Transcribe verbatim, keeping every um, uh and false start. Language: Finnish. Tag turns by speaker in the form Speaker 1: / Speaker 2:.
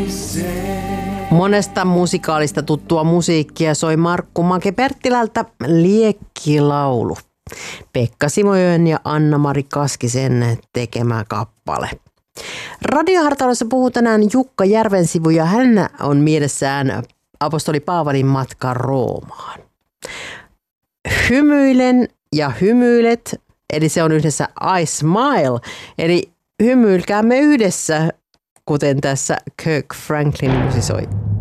Speaker 1: Monesta musikaalista tuttua musiikkia soi Markku Make-Perttilältä Liekkilaulu. Pekka Simojoen ja Anna-Mari Kaskisen tekemä kappale. Radiohartaudessa puhuu tänään Jukka Järvensivu ja hän on mielessään apostoli Paavalin matka Roomaan. Hymyilen ja hymyilet, eli se on yhdessä I smile, eli hymyilkäämme yhdessä, kuten tässä Kirk Franklin musisoi.